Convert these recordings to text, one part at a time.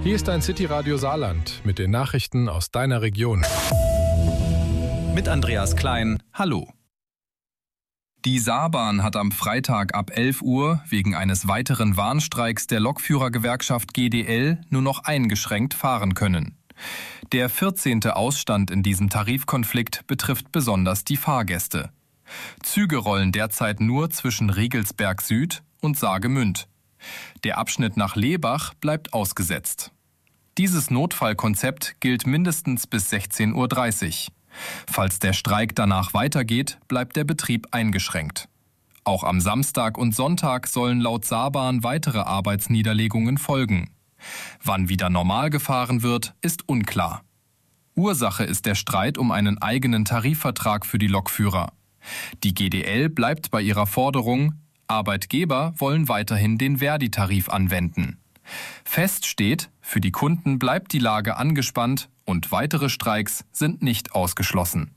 Hier ist ein City-Radio Saarland mit den Nachrichten aus deiner Region. Mit Andreas Klein, hallo. Die Saarbahn hat am Freitag ab 11 Uhr wegen eines weiteren Warnstreiks der Lokführergewerkschaft GDL nur noch eingeschränkt fahren können. Der 14. Ausstand in diesem Tarifkonflikt betrifft besonders die Fahrgäste. Züge rollen derzeit nur zwischen Riegelsberg Süd und Saargemünd. Der Abschnitt nach Lebach bleibt ausgesetzt. Dieses Notfallkonzept gilt mindestens bis 16:30 Uhr. Falls der Streik danach weitergeht, bleibt der Betrieb eingeschränkt. Auch am Samstag und Sonntag sollen laut Saarbahn weitere Arbeitsniederlegungen folgen. Wann wieder normal gefahren wird, ist unklar. Ursache ist der Streit um einen eigenen Tarifvertrag für die Lokführer. Die GDL bleibt bei ihrer Forderung, Arbeitgeber wollen weiterhin den Verdi-Tarif anwenden. Fest steht, für die Kunden bleibt die Lage angespannt und weitere Streiks sind nicht ausgeschlossen.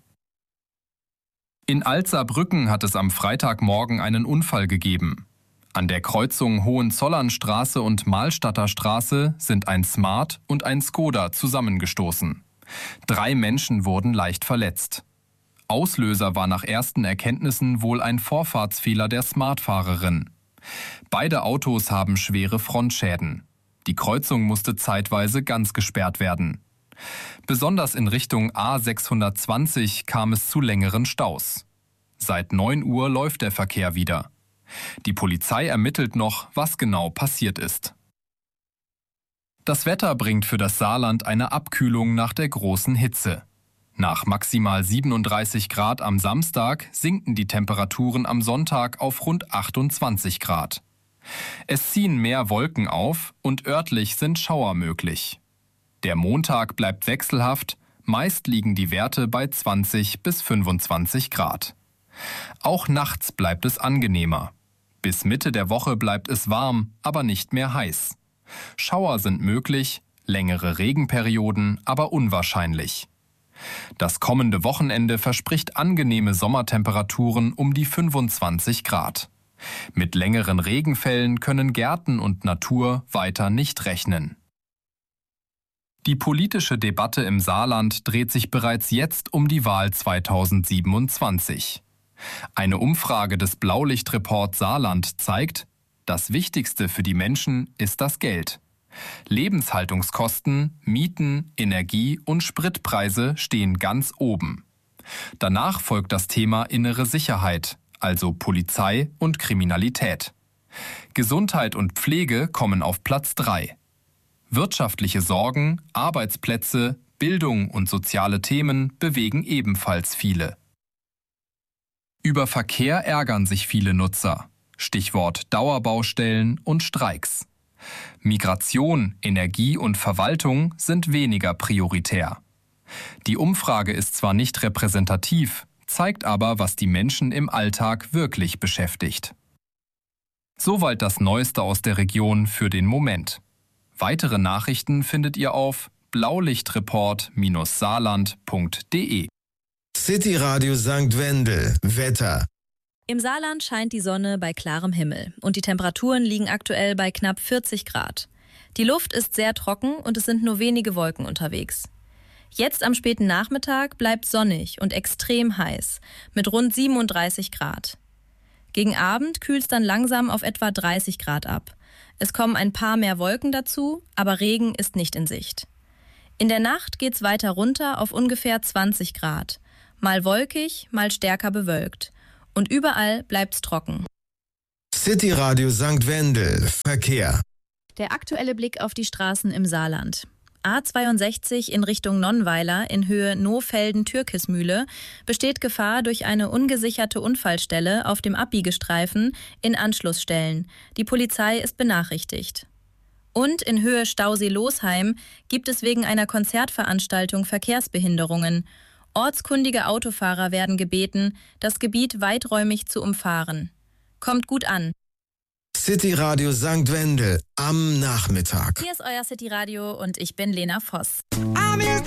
In Alzerbrücken hat es am Freitagmorgen einen Unfall gegeben. An der Kreuzung Hohenzollernstraße und Mahlstadter Straße sind ein Smart und ein Skoda zusammengestoßen. 3 Menschen wurden leicht verletzt. Auslöser war nach ersten Erkenntnissen wohl ein Vorfahrtsfehler der Smart-Fahrerin. Beide Autos haben schwere Frontschäden. Die Kreuzung musste zeitweise ganz gesperrt werden. Besonders in Richtung A620 kam es zu längeren Staus. Seit 9 Uhr läuft der Verkehr wieder. Die Polizei ermittelt noch, was genau passiert ist. Das Wetter bringt für das Saarland eine Abkühlung nach der großen Hitze. Nach maximal 37 Grad am Samstag sinken die Temperaturen am Sonntag auf rund 28 Grad. Es ziehen mehr Wolken auf und örtlich sind Schauer möglich. Der Montag bleibt wechselhaft, meist liegen die Werte bei 20 bis 25 Grad. Auch nachts bleibt es angenehmer. Bis Mitte der Woche bleibt es warm, aber nicht mehr heiß. Schauer sind möglich, längere Regenperioden aber unwahrscheinlich. Das kommende Wochenende verspricht angenehme Sommertemperaturen um die 25 Grad. Mit längeren Regenfällen können Gärten und Natur weiter nicht rechnen. Die politische Debatte im Saarland dreht sich bereits jetzt um die Wahl 2027. Eine Umfrage des Blaulichtreport Saarland zeigt, das Wichtigste für die Menschen ist das Geld. Lebenshaltungskosten, Mieten, Energie und Spritpreise stehen ganz oben. Danach folgt das Thema innere Sicherheit, also Polizei und Kriminalität. Gesundheit und Pflege kommen auf Platz 3. Wirtschaftliche Sorgen, Arbeitsplätze, Bildung und soziale Themen bewegen ebenfalls viele. Über Verkehr ärgern sich viele Nutzer. Stichwort Dauerbaustellen und Streiks. Migration, Energie und Verwaltung sind weniger prioritär. Die Umfrage ist zwar nicht repräsentativ, zeigt aber, was die Menschen im Alltag wirklich beschäftigt. Soweit das Neueste aus der Region für den Moment. Weitere Nachrichten findet ihr auf blaulichtreport-saarland.de. City Radio St. Wendel. Wetter. Im Saarland scheint die Sonne bei klarem Himmel und die Temperaturen liegen aktuell bei knapp 40 Grad. Die Luft ist sehr trocken und es sind nur wenige Wolken unterwegs. Jetzt am späten Nachmittag bleibt sonnig und extrem heiß mit rund 37 Grad. Gegen Abend kühlt es dann langsam auf etwa 30 Grad ab. Es kommen ein paar mehr Wolken dazu, aber Regen ist nicht in Sicht. In der Nacht geht's weiter runter auf ungefähr 20 Grad. Mal wolkig, mal stärker bewölkt. Und überall bleibt's trocken. City Radio St. Wendel. Verkehr. Der aktuelle Blick auf die Straßen im Saarland. A62 in Richtung Nonnweiler in Höhe Nohfelden-Türkismühle besteht Gefahr durch eine ungesicherte Unfallstelle auf dem Abbiegestreifen in Anschlussstellen. Die Polizei ist benachrichtigt. Und in Höhe Stausee-Losheim gibt es wegen einer Konzertveranstaltung Verkehrsbehinderungen. Ortskundige Autofahrer werden gebeten, das Gebiet weiträumig zu umfahren. Kommt gut an. City Radio St. Wendel am Nachmittag. Hier ist euer City Radio und ich bin Lena Voss.